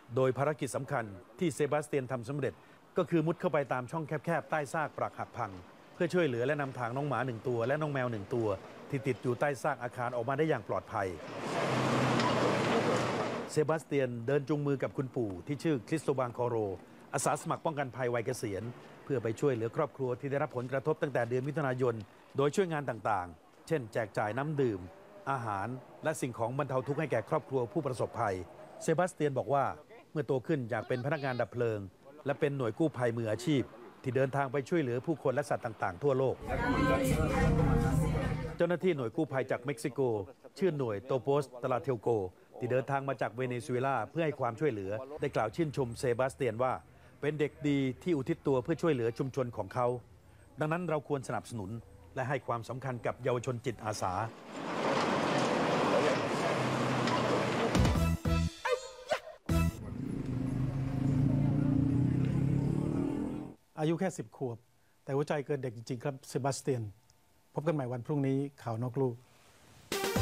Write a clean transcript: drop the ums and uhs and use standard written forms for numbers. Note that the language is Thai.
โดยภารกิจสำคัญที่เซบาสเตียนทำสำเร็จก็คือมุดเข้าไปตามช่องแคบๆใต้ซากปรักหักพังเพื่อช่วยเหลือและนำทางน้องหมา1ตัวและน้องแมว1ตัวที่ติดอยู่ใต้ซากอาคารออกมาได้อย่างปลอดภัยเซบาสเตียนเดินจูงมือกับคุณปู่ที่ชื่อคริสโตบานคอโรอาสาสมัครป้องกันภัยวัยเกษียณเพื่อไปช่วยเหลือครอบครัวที่ได้รับผลกระทบตั้งแต่เดือนมิถุนายนโดยช่วยงานต่างๆเช่นแจกจ่ายน้ำดื่มอาหารและสิ่งของบรรเทาทุกข์ให้แก่ครอบครัวผู้ประสบภัยเซบาสเตียนบอกว่าเมื่อโตขึ้นอยากเป็นพนักงานดับเพลิงและเป็นหน่วยกู้ภัยมืออาชีพที่เดินทางไปช่วยเหลือผู้คนและสัตว์ต่างๆทั่วโลกเจ้าหน้าที่หน่วยกู้ภัยจากเม็กซิโกชื่อหน่วยโตโปสตลาเทลโกที่เดินทางมาจากเวเนซุเอลาเพื่อให้ความช่วยเหลือได้กล่าวชื่นชมเซบาสเตียนว่าเป็นเด็กดีที่อุทิศตัวเพื่อช่วยเหลือชุมชนของเขาดังนั้นเราควรสนับสนุนและให้ความสำคัญกับเยาวชนจิตอาสาอายุแค่10 ขวบแต่หัวใจเกินเด็กจริงๆครับเซบาสเตียนพบกันใหม่วันพรุ่งนี้ข่าวนอกลู่